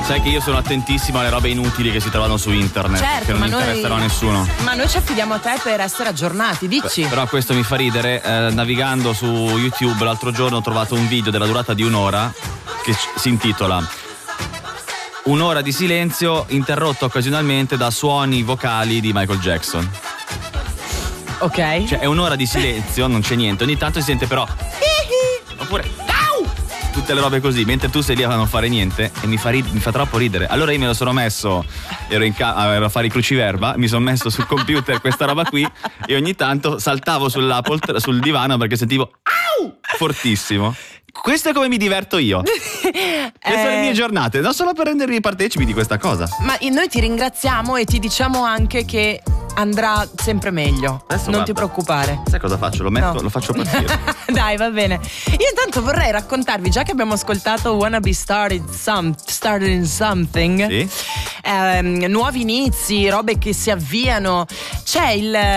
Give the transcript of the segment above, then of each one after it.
Sai che io sono attentissimo alle robe inutili che si trovano su internet, certo, che non interessano a nessuno. Ma noi ci affidiamo a te per essere aggiornati, dici? Però questo mi fa ridere, navigando su YouTube l'altro giorno ho trovato un video della durata di un'ora che si intitola Un'ora di silenzio interrotto occasionalmente da suoni vocali di Michael Jackson. Ok. Cioè è un'ora di silenzio, non c'è niente, ogni tanto si sente però oppure tutte le robe così, mentre tu sei lì a non fare niente e mi fa troppo ridere. Allora io me lo sono messo, ero a fare i cruciverba, mi sono messo sul computer questa roba qui e ogni tanto saltavo sul divano perché sentivo fortissimo. Questo è come mi diverto io. Queste sono le mie giornate, non solo per rendermi partecipi di questa cosa. Ma noi ti ringraziamo e ti diciamo anche che andrà sempre meglio. Adesso non guarda, ti preoccupare. Sai cosa faccio? Lo metto, No. lo faccio partire. Dai, va bene. Io intanto vorrei raccontarvi, già che abbiamo ascoltato Wanna Be Started in Something, Sì? nuovi inizi, robe che si avviano. C'è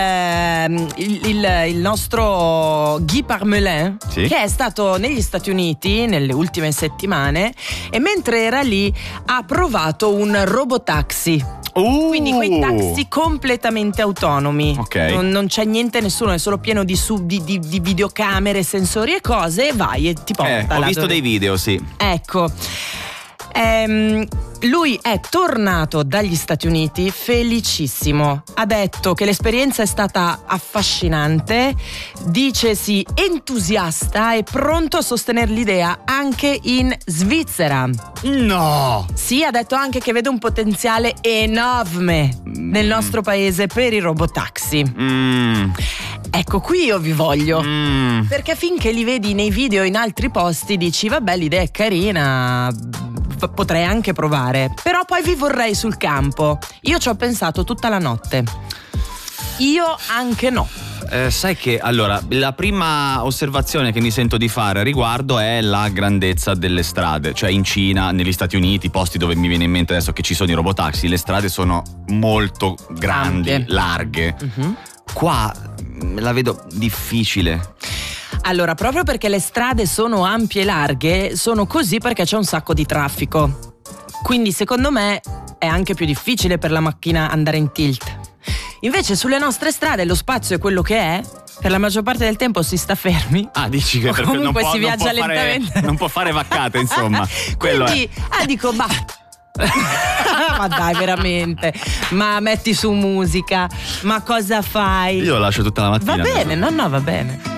il nostro Guy Parmelin, Sì? che è stato negli Stati Uniti nelle ultime settimane e mentre era lì ha provato un robotaxi. Quindi quei taxi completamente autonomi. Ok. Non c'è niente, nessuno, è solo pieno di videocamere, sensori e cose, e vai e ti porta. Ho là visto dove- dei video, sì. Ecco. Lui è tornato dagli Stati Uniti felicissimo. Ha detto che l'esperienza è stata affascinante, dicesi entusiasta e pronto a sostenere l'idea anche in Svizzera. No! Sì, ha detto anche che vede un potenziale enorme nel nostro paese per i robotaxi. Ecco, qui io vi voglio. Perché finché li vedi nei video in altri posti dici vabbè, l'idea è carina, potrei anche provare, però poi vi vorrei sul campo. Io ci ho pensato tutta la notte. Io anche no. Sai che allora la prima osservazione che mi sento di fare a riguardo è la grandezza delle strade. Cioè in Cina, negli Stati Uniti, posti dove mi viene in mente adesso che ci sono i robotaxi, le strade sono molto grandi, Ampie. larghe. Qua la vedo difficile. Allora, proprio perché le strade sono ampie e larghe, sono così perché c'è un sacco di traffico. Quindi secondo me è anche più difficile per la macchina andare in tilt. Invece sulle nostre strade lo spazio è quello che è, per la maggior parte del tempo si sta fermi. Ah, dici che O perché comunque non si può viaggia fare- lentamente. non può fare vaccate, insomma. Quello Quindi, dico, bah. Ma dai, veramente. Ma metti su musica. Ma cosa fai? Io lo lascio tutta la mattina. Va bene, no, va bene.